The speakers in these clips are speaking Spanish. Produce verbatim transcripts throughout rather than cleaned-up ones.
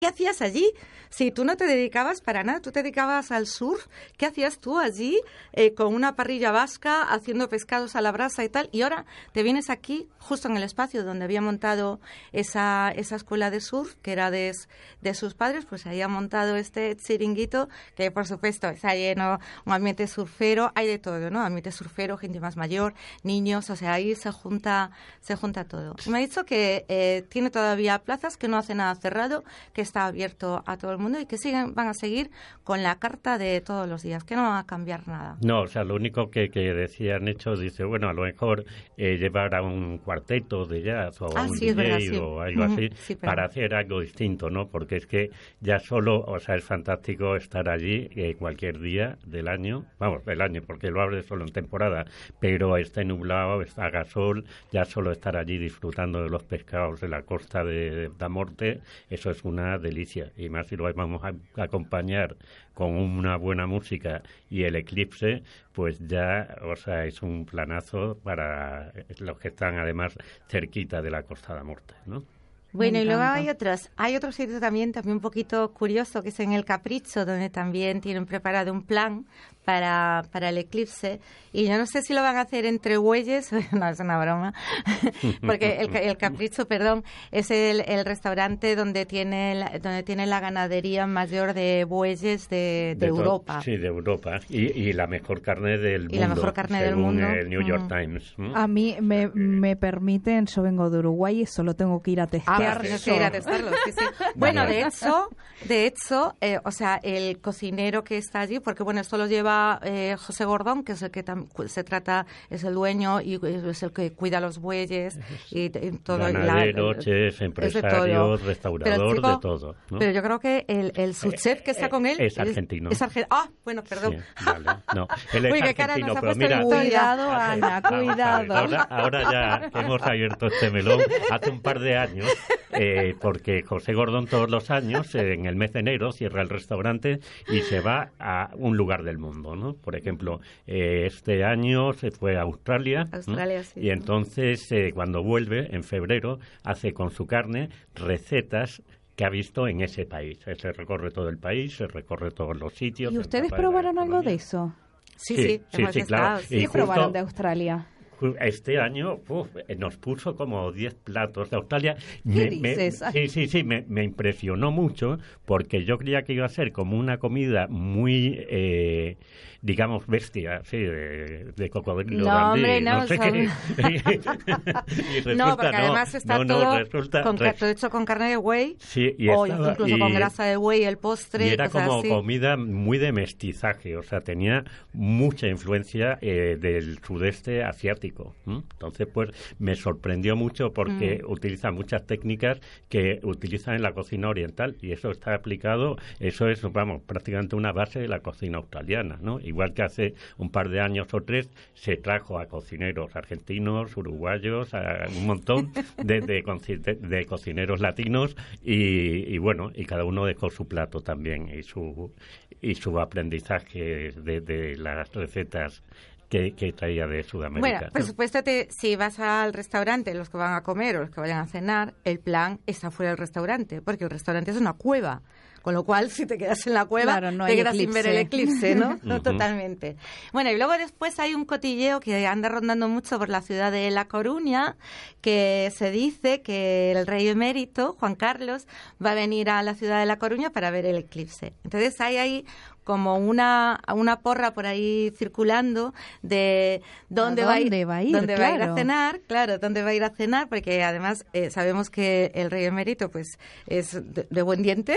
¿Qué hacías allí? Si tú no te dedicabas para nada, tú te dedicabas al surf, ¿qué hacías tú allí eh, con una parrilla vasca, haciendo pescados a la brasa y tal? Y ahora te vienes aquí, justo en el espacio donde había montado esa, esa escuela de surf, que era de, de sus padres, pues ahí ha montado este chiringuito, que por supuesto está lleno, un ambiente surfero, hay de todo, ¿no? Ambiente surfero, gente más mayor, niños, o sea, ahí se junta, se junta todo. Y me ha dicho que eh, tiene todavía plazas, que no hace nada cerrado, que está abierto a todo el mundo y que siguen, van a seguir con la carta de todos los días, que no van a cambiar nada. No, o sea, lo único que, que decían hecho, dice, bueno, a lo mejor eh, llevar a un cuarteto de jazz o a ah, un sí, D J verdad, sí. o algo Uh-huh, así, sí, pero... para hacer algo distinto, ¿no? Porque es que ya solo, o sea, es fantástico estar allí eh, cualquier día del año, vamos, del año, porque lo abre solo en temporada, pero está nublado, está haga sol, ya solo estar allí disfrutando de los pescados de la costa de Da Morte, eso es una delicia. Y más si lo vamos a acompañar con una buena música y el eclipse, pues ya, o sea, es un planazo para los que están además cerquita de la Costa de Morte, ¿no? Bueno, y luego hay otros, hay otro sitio también, también un poquito curioso, que es en el Capricho, donde también tienen preparado un plan para, para el eclipse, y yo no sé si lo van a hacer entre bueyes, no, es una broma, porque el, el Capricho, perdón, es el, el restaurante donde tiene la, donde tiene la ganadería mayor de bueyes de, de, de Europa. To- sí, de Europa, y, y la mejor carne del mundo, y la mejor carne según del mundo. el New York mm. Times. ¿no? A mí me, me permiten, yo vengo de Uruguay y solo tengo que ir a testear. Ah, tienes que ir a testarlo, sí, sí. Bueno, de hecho, de hecho, eh, o sea, el cocinero que está allí, porque bueno, esto lo lleva eh, José Gordón, que es el que tam- se trata, es el dueño y es el que cuida los bueyes y, y todo. Ganadero, chef, empresario, restaurador, chico, de todo. ¿no? Pero yo creo que el, el subchef que está con él es argentino. Es, es argentino. Ah, bueno, perdón. Sí, vale. No, él es Uy, qué argentino, cara nos ha pero puesto mira, cuidado, Ana, cuidado. Ahora, ahora ya que hemos abierto este melón, hace un par de años, eh, porque José Gordón todos los años, eh, en el mes de enero, cierra el restaurante y se va a un lugar del mundo, ¿no? Por ejemplo, eh, este año se fue a Australia, Australia ¿no? sí. Y entonces, eh, cuando vuelve, en febrero, hace con su carne recetas que ha visto en ese país. Se recorre todo el país, se recorre todos los sitios. ¿Y ustedes probaron algo de eso? Sí, sí, sí, sí, hemos sí, estado, claro. sí. Y ¿Qué justo- probaron de Australia? Este año uf, nos puso como diez platos de Australia. ¿Qué Me- dices? me- sí, sí, sí, me, me impresionó mucho porque yo creía que iba a ser como una comida muy, eh, digamos, bestia, sí, de, de cocodrilo. No, dandí, hombre, no, no sé son- qué. Y resulta, No, porque además está no, no, todo, resulta- con, res- todo hecho con carne de buey, sí, y o estaba- incluso y- con grasa de buey, el postre. y era cosas como así. comida muy de mestizaje, o sea, tenía mucha influencia eh, del sudeste asiático. ¿m? Entonces, pues, me sorprendió mucho porque Mm. utiliza muchas técnicas que utilizan en la cocina oriental y eso está aplicado, eso es, vamos, prácticamente una base de la cocina australiana, ¿no? Igual que hace un par de años o tres se trajo a cocineros argentinos, uruguayos, a un montón de, de, conci- de- de cocineros latinos y, y bueno, y cada uno dejó su plato también y su y su aprendizaje de, de las recetas que, que traía de Sudamérica. Bueno, por supuesto, te, si vas al restaurante, los que van a comer o los que vayan a cenar, el plan está fuera del restaurante, porque el restaurante es una cueva. Con lo cual, si te quedas en la cueva, Claro, no te hay quedas sin ver el eclipse, ¿no? No, Ujú. totalmente. Bueno, y luego después hay un cotilleo que anda rondando mucho por la ciudad de La Coruña, que se dice que el rey emérito, Juan Carlos, va a venir a la ciudad de La Coruña para ver el eclipse. Entonces hay ahí como una, una porra por ahí circulando de dónde, ¿A va, a ir, dónde va a ir? dónde va a ir a Claro. cenar, claro, dónde va a ir a cenar, porque además eh, sabemos que el rey emérito pues es de, de buen diente,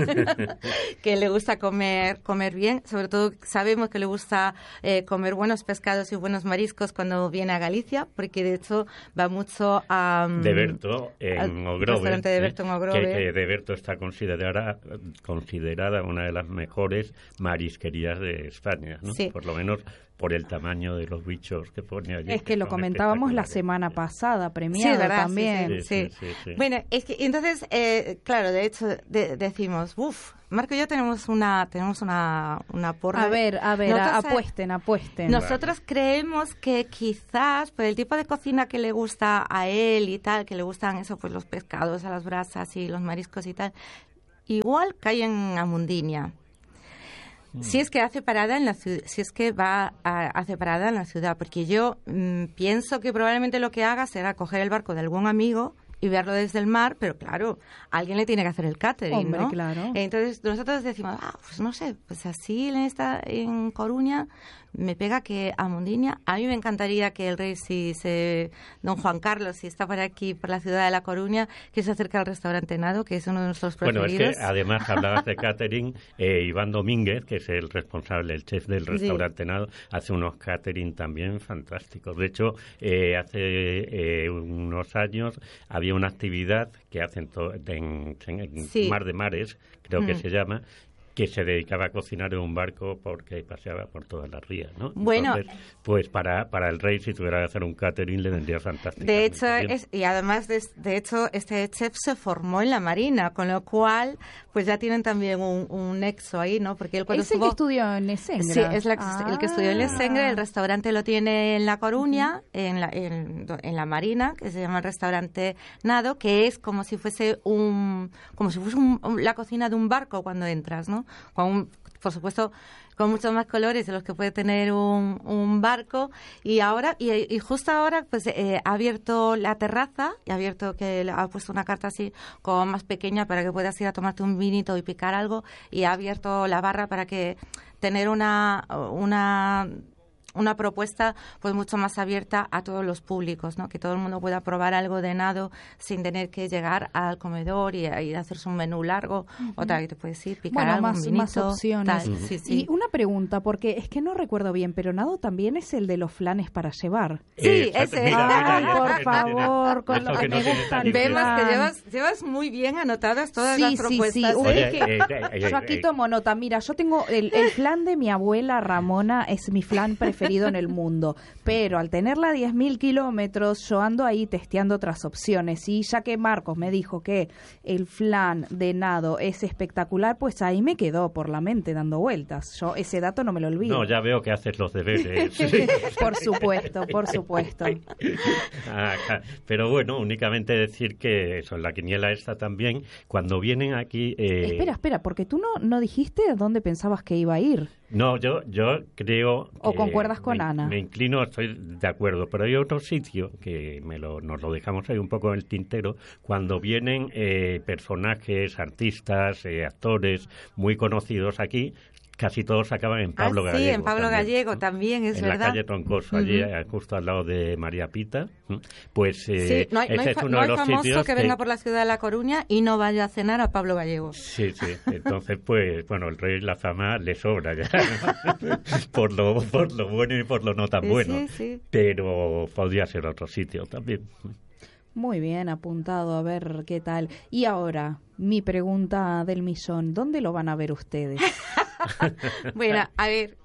que le gusta comer comer bien, sobre todo sabemos que le gusta eh, comer buenos pescados y buenos mariscos cuando viene a Galicia, porque de hecho va mucho a... um, de Berto en al Ogrove, restaurante de Berto en Ogrove. que, que de Berto está considerada considerada una de las mejores marisquerías de España, ¿no? Sí. Por lo menos por el tamaño de los bichos que pone allí. Es que lo son comentábamos la espectaculares. semana pasada, Sí, premiado ¿verdad? también. Sí, Sí, sí, sí, sí. Bueno, es que entonces, eh, claro, de hecho de- decimos, uff, Marco y yo tenemos una tenemos una, una porra. A ver, a ver, Nosotros, a- eh, apuesten, apuesten. Nosotros creemos que quizás por el tipo de cocina que le gusta a él y tal, que le gustan eso, pues los pescados a las brasas y los mariscos y tal, igual cae en Amundiña. Mm. Si es que hace parada en la ciudad, si es que va a hacer parada en la ciudad, porque yo mmm, pienso que probablemente lo que haga será coger el barco de algún amigo y verlo desde el mar, pero claro, alguien le tiene que hacer el catering, Hombre, ¿no? Claro. Entonces nosotros decimos, ah, pues no sé, pues así en esta en Coruña me pega que a Mundiña. A mí me encantaría que el rey, si se, don Juan Carlos, si está por aquí, por la ciudad de La Coruña, que se acerque al restaurante Nado, que es uno de nuestros preferidos. Bueno, es que además hablabas de catering, eh, Iván Domínguez, que es el responsable, el chef del restaurante sí. Nado, hace unos catering también fantásticos. De hecho, eh, hace eh, unos años había una actividad que hacen to- en, en sí. Mar de Mares, creo mm. que se llama, que se dedicaba a cocinar en un barco porque paseaba por todas las rías, ¿no? Bueno, entonces, pues para para el rey, si tuviera que hacer un catering, le vendría fantástico. De hecho, es, y además, de, de hecho, este chef se formó en la Marina, con lo cual, pues ya tienen también un, un nexo ahí, ¿no? Porque él cuando ¿Es el estuvo, que estudió en Essengra? Sí, es la, ah. el que estudió en Essengra. El restaurante lo tiene en La Coruña, uh-huh. en, la, en, en la Marina, que se llama el restaurante Nado, que es como si fuese un, como si fuese un, la cocina de un barco cuando entras, ¿no? Con un, por supuesto, con muchos más colores de los que puede tener un, un barco. Y ahora, y, y justo ahora, pues eh, ha abierto la terraza, y ha abierto que ha puesto una carta así como más pequeña para que puedas ir a tomarte un vinito y picar algo, y ha abierto la barra para que tener una una una propuesta pues mucho más abierta a todos los públicos, ¿no? Que todo el mundo pueda probar algo de nado sin tener que llegar al comedor y, y hacerse un menú largo, uh-huh. o tal, que te puedes ir, picar bueno, algo, más, un vinito, más opciones. Uh-huh. Sí, sí. Y una pregunta, porque es que no recuerdo bien, pero nado también es el de los flanes para llevar. Sí, eh, ese es. Ay, por favor, con lo que me gusta. Vemos que llevas, llevas muy bien anotadas todas sí, las sí, propuestas. Sí, Oye, que eh, eh, yo aquí tomo nota. Mira, yo tengo el, el flan de mi abuela Ramona, es mi flan preferido en el mundo. Pero al tenerla a diez mil kilómetros, yo ando ahí testeando otras opciones. Y ya que Marcos me dijo que el flan de nado es espectacular, pues ahí me quedó por la mente dando vueltas. Yo ese dato no me lo olvido. No, ya veo que haces los deberes. Por supuesto, por supuesto. Ah, pero bueno, únicamente decir que eso, en la quiniela esta también, cuando vienen aquí... Eh... Espera, espera, porque tú no, no dijiste a dónde pensabas que iba a ir. No, yo yo creo... ¿O concuerdas con me, Ana? Me inclino, estoy de acuerdo, pero hay otro sitio que me lo, nos lo dejamos ahí un poco en el tintero, cuando vienen eh, personajes, artistas, eh, actores muy conocidos aquí. Casi todos acaban en Pablo ah, Gallego. Sí, en Pablo también, Gallego ¿no? también, es en verdad. En la calle Troncoso, allí uh-huh. justo al lado de María Pita. Pues eh, sí, no hay, ese no hay, es uno no de hay los famoso sitios que venga por la ciudad de La Coruña y no vaya a cenar a Pablo Gallego. Sí, sí. Entonces, pues, bueno, el rey la fama le sobra ya. por, lo, por lo bueno y por lo no tan sí, bueno. Sí, sí. Pero podría ser otro sitio también. Muy bien, apuntado, a ver qué tal. Y ahora, mi pregunta del millón, ¿dónde lo van a ver ustedes? Bueno, a ver,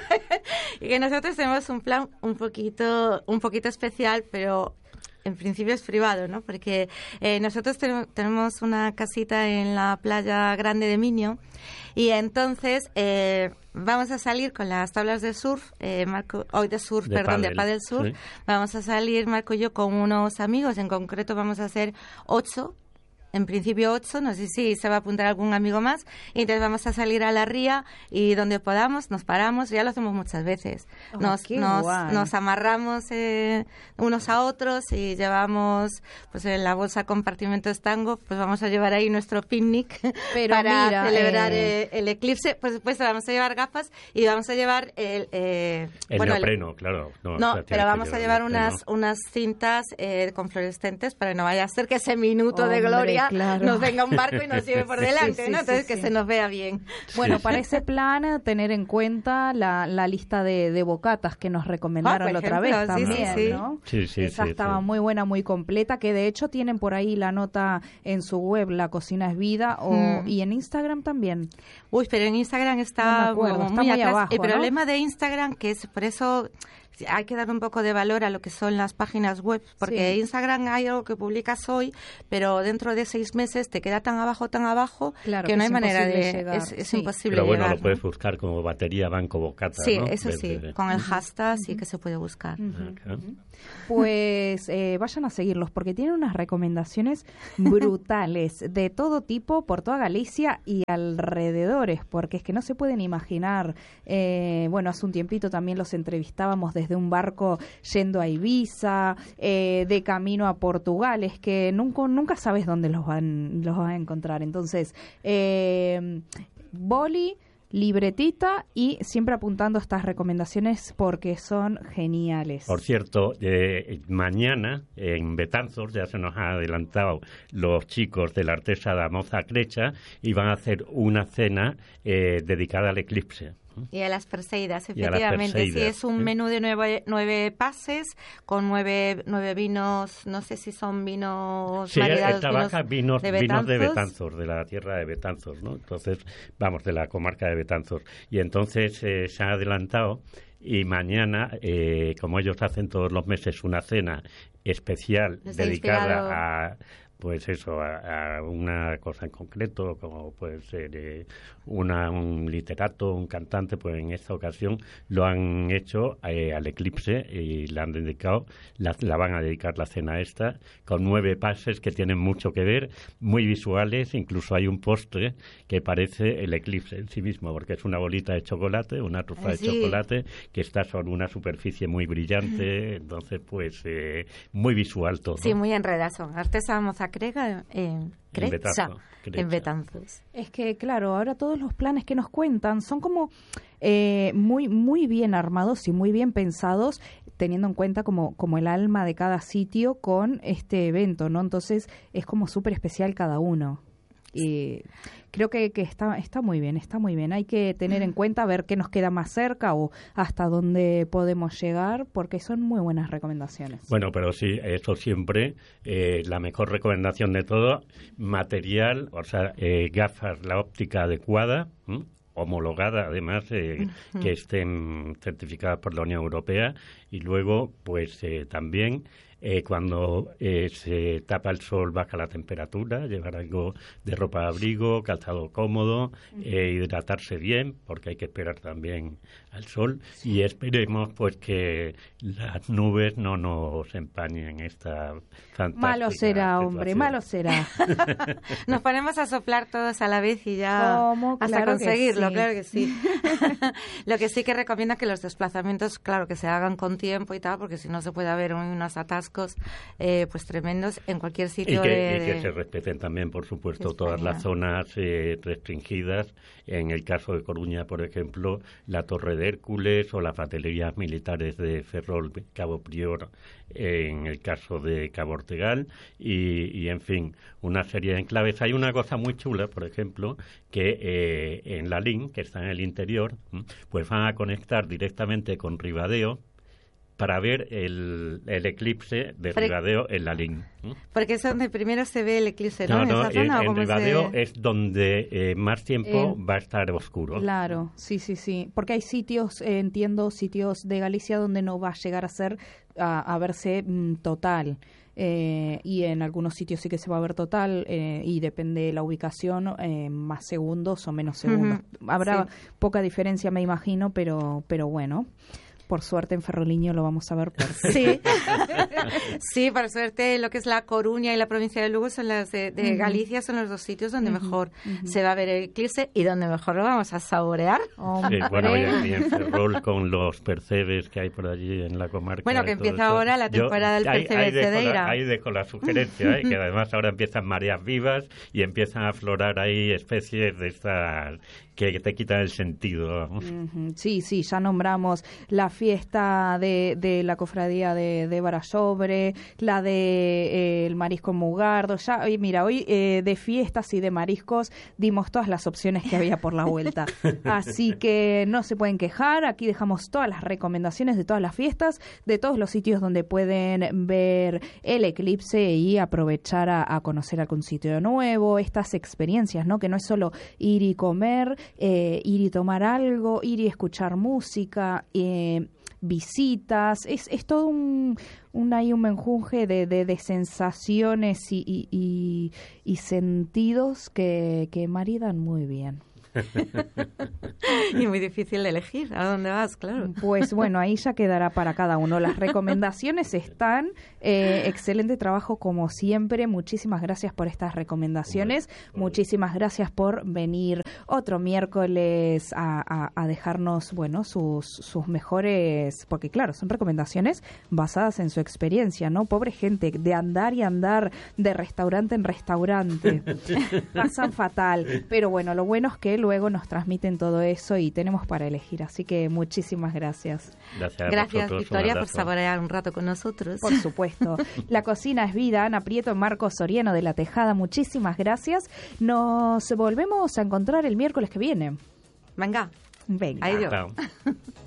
que nosotros tenemos un plan un poquito, un poquito especial, pero en principio es privado, ¿no? Porque eh, nosotros tenemos, tenemos una casita en la playa grande de Miño y entonces eh, vamos a salir con las tablas de surf, eh, Marco, hoy de surf, de perdón, pádel, de pádel surf. Sí. Vamos a salir, Marco y yo, con unos amigos, en concreto vamos a hacer ocho. En principio ocho, no sé si se va a apuntar algún amigo más. Y entonces vamos a salir a la ría y donde podamos nos paramos, ya lo hacemos muchas veces. Oh, nos, nos, nos amarramos eh, unos a otros y llevamos pues en la bolsa compartimentos tango, pues vamos a llevar ahí nuestro picnic pero para mira, celebrar eh... el eclipse. Por supuesto, vamos a llevar gafas y vamos a llevar el... Eh, el bueno, neopreno, el, claro. No, no o sea, pero vamos a llevar neopreno. unas, unas cintas eh, con fluorescentes para que no vaya a ser que ese minuto Hombre, de gloria claro. nos venga un barco y nos lleve por delante, sí, sí, ¿no? Entonces sí, que sí. se nos vea bien. Bueno, sí, para sí. ese plan, tener en cuenta la, la lista de, de bocatas que nos recomendaron ah, la otra ejemplo, vez también, sí, sí, sí. ¿no? Sí, sí, Esa sí, estaba sí. muy buena, muy completa, que de hecho tienen por ahí la nota en su web, La Cocina es Vida, o, mm. y en Instagram también. Uy, pero en Instagram está, no acuerdo, muy, está muy atrás. abajo, El ¿no? problema de Instagram, que es por eso hay que dar un poco de valor a lo que son las páginas web, porque sí. Instagram hay algo que publicas hoy, pero dentro de seis meses te queda tan abajo, tan abajo, claro, que, que no hay manera de... llegar. Es, es sí. imposible Pero bueno, llegar, lo puedes ¿no? buscar como batería banco bocata, Sí, ¿no? eso sí, Desde... con el hashtag uh-huh. sí que se puede buscar. Uh-huh. Okay. Uh-huh. Pues eh, vayan a seguirlos porque tienen unas recomendaciones brutales de todo tipo por toda Galicia y alrededores, porque es que no se pueden imaginar. Eh, bueno, hace un tiempito también los entrevistábamos desde un barco yendo a Ibiza, eh, de camino a Portugal, es que nunca, nunca sabes dónde los van, los van a encontrar. Entonces, eh, boli, libretita y siempre apuntando estas recomendaciones porque son geniales. Por cierto, eh, mañana en Betanzos ya se nos ha adelantado los chicos de la Artesa da Moza Crecha y van a hacer una cena eh, dedicada al eclipse. Y a las Perseidas, Y efectivamente. las Perseidas, sí, es un ¿sí? menú de nueve, nueve pases con nueve, nueve vinos, no sé si son vinos Sí, variados, trabaja vinos, vinos de vinos de Betanzos. Betanzos, de la tierra de Betanzos, ¿no? Entonces, vamos, de la comarca de Betanzos. Y entonces eh, se ha adelantado y mañana, eh, como ellos hacen todos los meses una cena especial Les ha dedicada inspirado... a... pues eso, a, a una cosa en concreto, como puede ser eh, una, un literato, un cantante, pues en esta ocasión lo han hecho eh, al eclipse y la han dedicado, la, la van a dedicar la cena esta, con nueve pases que tienen mucho que ver, muy visuales, incluso hay un postre que parece el eclipse en sí mismo, porque es una bolita de chocolate, una trufa de sí. chocolate, que está sobre una superficie muy brillante, entonces pues eh, muy visual todo. Sí, muy enredazo. Artesa Moza Crega en Crecha, Betanzos, Crecha. en Betanzos. Es que, claro, ahora todos los planes que nos cuentan son como eh, muy muy bien armados y muy bien pensados, teniendo en cuenta como, como el alma de cada sitio con este evento, ¿no? Entonces es como súper especial cada uno. Y creo que, que está está muy bien, está muy bien. Hay que tener en cuenta, ver qué nos queda más cerca o hasta dónde podemos llegar, porque son muy buenas recomendaciones. Bueno, pero sí, eso siempre, eh, la mejor recomendación de todo, material, o sea, eh, gafas, la óptica adecuada, ¿m? homologada además, eh, uh-huh. que estén certificadas por la Unión Europea, y luego, pues eh, también... Eh, cuando eh, se tapa el sol, baja la temperatura, llevar algo de ropa de abrigo, calzado cómodo, eh, hidratarse bien, porque hay que esperar también al sol, y esperemos pues que las nubes no nos empañen esta fantástica Malo será, situación. hombre, malo será. Nos ponemos a soplar todos a la vez y ya ¿Cómo? hasta Claro conseguirlo, que sí. claro que sí. Lo que sí que recomiendo es que los desplazamientos, claro, que se hagan con tiempo y tal, porque si no se puede haber unos atascos Eh, pues tremendos en cualquier sitio y que, de, y que se respeten también, por supuesto, España. todas las zonas eh, restringidas. En el caso de Coruña, por ejemplo, la Torre de Hércules o las baterías militares de Ferrol, Cabo Prior, eh, en el caso de Cabo Ortegal, y, y en fin, una serie de enclaves. Hay una cosa muy chula, por ejemplo, que eh, en la Lin, que está en el interior, pues van a conectar directamente con Ribadeo para ver el, el eclipse de Pero, Ribadeo en la Lin. Porque es donde primero se ve el eclipse, ¿no? No, ¿En no, esa zona, en, ¿o en cómo Ribadeo se... es donde eh, más tiempo Eh, va a estar oscuro. Claro, sí, sí, sí. Porque hay sitios, eh, entiendo, sitios de Galicia donde no va a llegar a ser, a, a verse mm, total. Eh, y en algunos sitios sí que se va a ver total eh, y depende de la ubicación, eh, más segundos o menos segundos. Uh-huh. Habrá sí. poca diferencia, me imagino, pero, pero bueno. Por suerte en Ferroliño lo vamos a ver por sí. sí, por suerte lo que es la Coruña y la provincia de Lugo son las de, de uh-huh. Galicia, son los dos sitios donde uh-huh. mejor uh-huh. se va a ver el eclipse y donde mejor lo vamos a saborear. Sí, bueno, y, y en Ferrol con los percebes que hay por allí en la comarca. Bueno, que empieza ahora la temporada Yo, del percebe ahí, ahí de Cedeira. La, ahí dejo la sugerencia, ¿eh? Que además ahora empiezan mareas vivas y empiezan a aflorar ahí especies de estas que te quitan el sentido. Uh-huh. Sí, sí, ya nombramos la fiesta de, de la cofradía de, de Barallobre, la de eh, el marisco Mugardo. Ya, y mira, hoy eh, de fiestas y de mariscos dimos todas las opciones que había por la vuelta. Así que no se pueden quejar. Aquí dejamos todas las recomendaciones de todas las fiestas, de todos los sitios donde pueden ver el eclipse y aprovechar a, a conocer algún sitio nuevo, estas experiencias, ¿no? Que no es solo ir y comer, Eh, ir y tomar algo, ir y escuchar música, eh, visitas, es, es todo un, un, hay un menjunje de, de, de sensaciones y, y, y, y sentidos que, que maridan muy bien. Y muy difícil de elegir a dónde vas, claro. Pues bueno, ahí ya quedará para cada uno. Las recomendaciones están. Eh, excelente trabajo como siempre. Muchísimas gracias por estas recomendaciones. Bueno, muchísimas gracias por venir otro miércoles a, a, a dejarnos, bueno, sus, sus mejores, porque claro, son recomendaciones basadas en su experiencia, ¿no? Pobre gente, de andar y andar de restaurante en restaurante. Pasan fatal. Pero bueno, lo bueno es que luego nos transmiten todo eso y tenemos para elegir, así que muchísimas gracias. Gracias, gracias Victoria, por saborear un rato con nosotros. Por supuesto. La cocina es vida. Ana Prieto, Marcos Soriano de La Tejada, muchísimas gracias. Nos volvemos a encontrar el miércoles que viene. Venga. Venga. Adiós.